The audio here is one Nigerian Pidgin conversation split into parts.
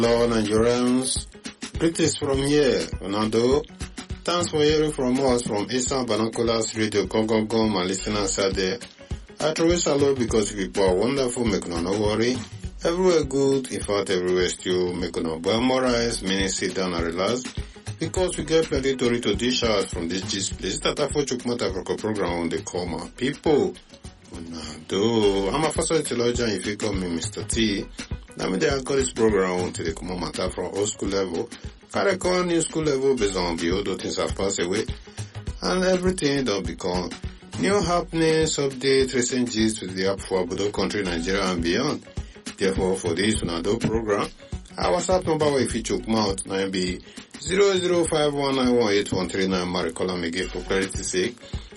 Hello Nigerians, greetings from here, Ronaldo. Thanks for hearing from us from Eastern Binoculars Radio, Go, my listeners out there. I truly salute because people are wonderful, make no worry. Everywhere good, in fact everywhere still, make no morals, meaning sit down and relax. Because we get plenty to dish out from this gist place that I for Chukmata Africa program on the call my people. Ronaldo, I'm a first theologian if you call me Mr. T. Now me they call this program on to the common matter from old school level. Carry on new school level based on the old things have passed away. And everything don't become new happenings, updates, recent gist with the app for Abudo country, Nigeria and beyond. Therefore, for this Ronaldo program, our WhatsApp number will feature out now be 0051918139. Marry column again for clarity sake.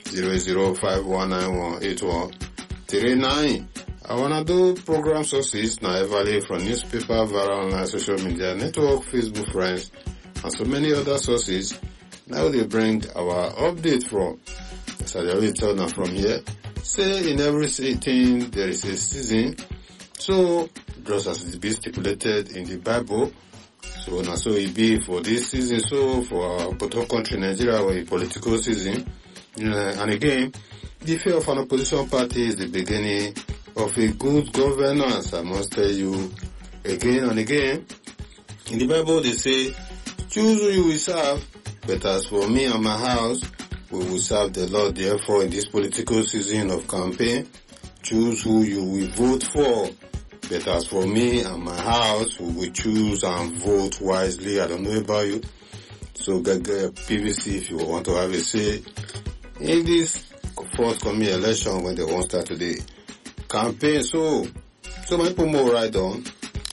0051918139. I wanna do program sources now evaluate from newspaper, viral online social media network, Facebook friends, and so many other sources. Now they bring our update from. As I already told them from here. Say in every thing there is a season. So just as it be stipulated in the Bible. So now so it be for this season. So for our country Nigeria, where a political season. And again, the fear of an opposition party is the beginning of a good governance. I must tell you again and again. In the Bible they say, choose who you will serve, but as for me and my house, we will serve the Lord. Therefore, in this political season of campaign, choose who you will vote for. But as for me and my house, we will choose and vote wisely. I don't know about you. So get PVC if you want to have a say in this forthcoming election when they won't start today. Campaign, so many people more right on.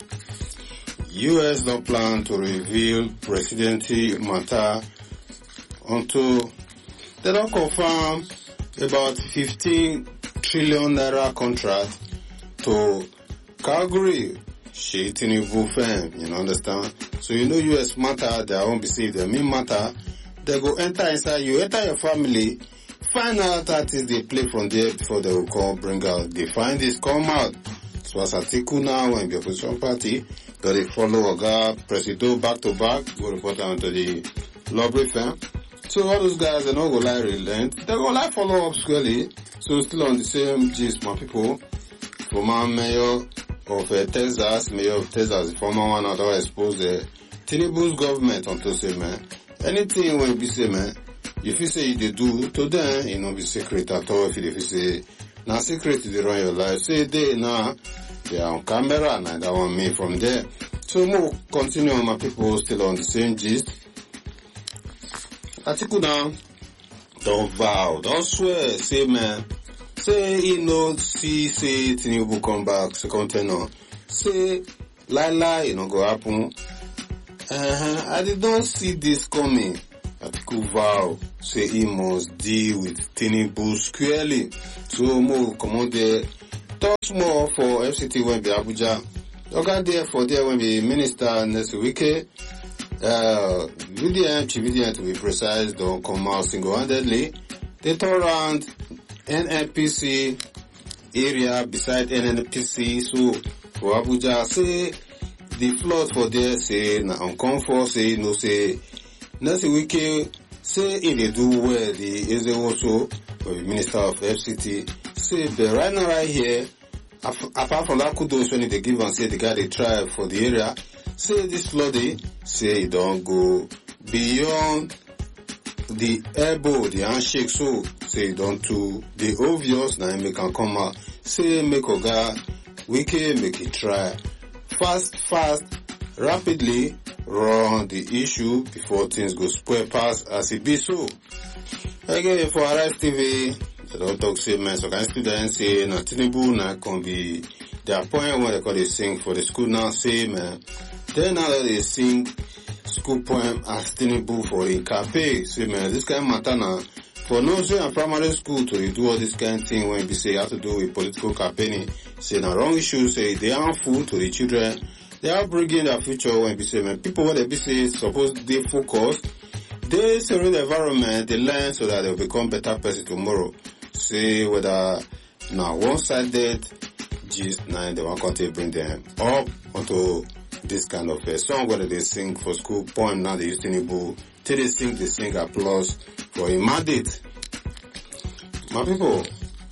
US don't plan to reveal presidency matter until they don't confirm about 15 trillion naira contract to Calgary, Shea Tinubu firm, you understand? So US matter, they won't be saved. The main matter, they go enter inside you, enter your family, find out artists they play from there before they will come bring out. They find this come out. So as article now when the opposition party, that they follow Oga Presido back to back, go report down to the lobby firm. So all those guys they not go like relent. They go like follow up squarely. So still on the same gist, my people. Former mayor of Texas, the former one otherwise exposed the Tinubu's government onto say man. Anything when be say man. If you say they do, to them, be secret at all. If you say, now secret they run your life. Say they now, they are on camera and that want me from there. So more continue on my people still on the same gist. Article now, don't vow, don't swear, say man. Say say Tinubu come back, second tenor. Say, lie, go happen. I did not see this coming. Article vow say he must deal with Tinubu squarely. So more come on there. Talk more for FCT when be Abuja. Okay there for there when be Minister next week. VDM, Chief VDM to be precise, don't come out single-handedly. They turn around NNPC area beside NNPC. So for Abuja, say the flood for there say na on comfort say no say. Next week, say if they do well, the Ezewoso, or the Minister of FCT, say but right now right here, apart from that kudos when they give and say the guy they try for the area, say this flooding, say it don't go beyond the elbow, the handshake, so say it don't do the obvious, now make can come out, say make Oga, wiki, make it try, fast, rapidly, run the issue before things go spoil past as it be so. Again, for Arise TV, they don't talk say man, so can students say, na Tinubu na can be the point when they call they sing for the school now, say man. Then now that they sing school poem as Tinubu for the cafe, say man, this kind of matter now, for nursery and primary school to do all this kind of thing when they say have to do with political campaigning, say na wrong issue, say they are harmful to the children. They are bringing their future when be say, man, people when they be say, suppose they focus, they surround the environment, they learn so that they'll become better person tomorrow. Say whether now one-sided gist, now they want to bring them up onto this kind of song where they sing for school, point now they use Tinubu, till they sing applause for a mandate. My people,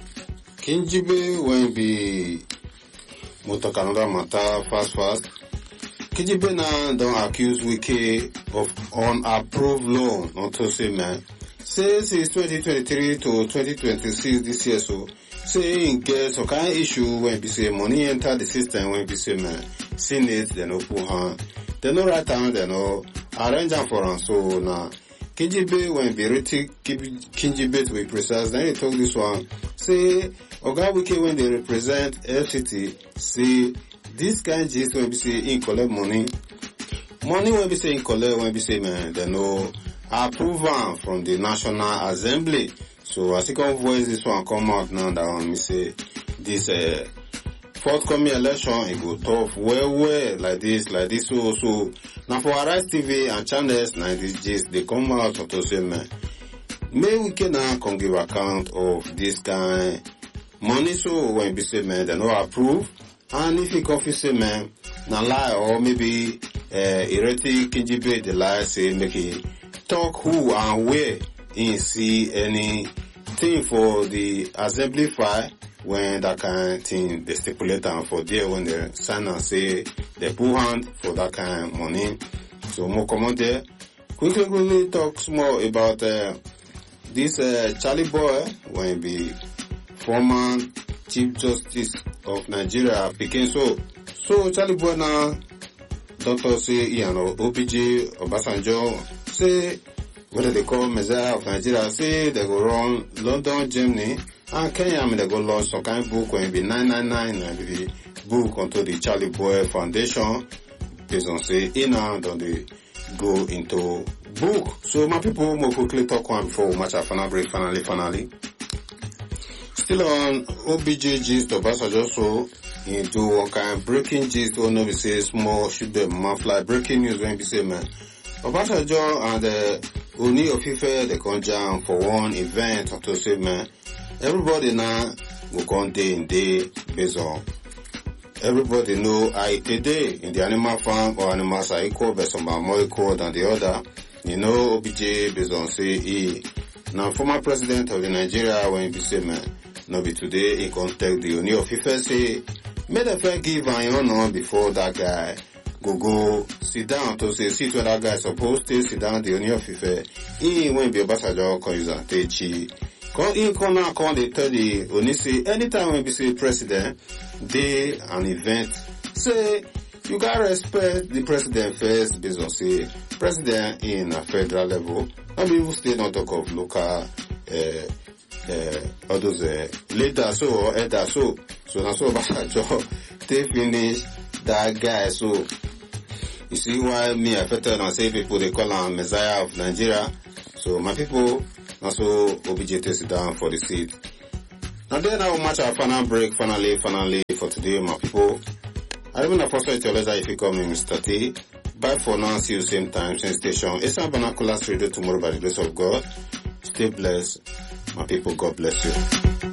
Kinjibe when be Moto Canada matter fast. Kinjibe now don't accuse Wike of unapproved loan, not to say man. Since it's 2023 to 2026 this year, so say in get some kind of issue when be say money enter the system when be say man, Senate they no put hand, they no write down, they no arrange am for am. So now Kinjibe when be rated Kinjibe to be precise, then they talk this one. Say Oga Wike when they represent FCT, say this kind of gist when be say in collect money when be say in collect when be say man, they no approval from the National Assembly. So as you can voice this one come out now that one me say this forthcoming election it go tough well like this so now for Arise TV and channels now this gist they come out to say man may we can now come give account of this kind money so when be say man they no approve and if you coffee say man na lie or maybe heretic Kinjibe the lie say make it talk who and where he see anything for the assembly file when that kind of thing they stipulate and for there when they sign and say they put hand for that kind of money. So more comment there. Quickly talk more about this Charlie Boy when be former Chief Justice of Nigeria became so Charlie Boy now Dr. say OPJ Obasanjo say what they call Messiah of Nigeria, say they go run London, Germany, and Kenya, they go launch some kind of book when it be 999 and the book onto the Charlie Boy Foundation. Based on say don't they go into book. So my people more quickly talk one before we match our final break finally. Still on OBJ gist Obasanjo so into one kind of breaking gist or no be say small shoot them man fly breaking news when be say man. Obasanjo and Oni of Ife, they come down for one event to say, man, everybody now will come day in day based on everybody know I today in the animal farm or animals are equal, but some are more equal than the other. You know, OBJ based on say he now former president of the Nigeria when he say, man, no be today he contact the Oni of Ife say, made a fair give an honor before that guy. Go sit down to say see where that guy supposed to sit down the Oni of Ife. He won't be Obasanjo call you and teach. Come now they tell the Oni say anytime when we say president, day an event, say you gotta respect the president first based on say president in a federal level. I mean we still not talk of local all those leaders or elders so that's what Obasanjo they finish that guy so you see why me affected and say people they call him Messiah of Nigeria. So my people also OBJ to sit down for the seat. Now then I will match our final break finally for today my people. I even have also tell us that if you come in Mr. T. Bye for now, see you same time, same station. It's a Binoculars Radio tomorrow by the grace of God. Stay blessed. My people, God bless you.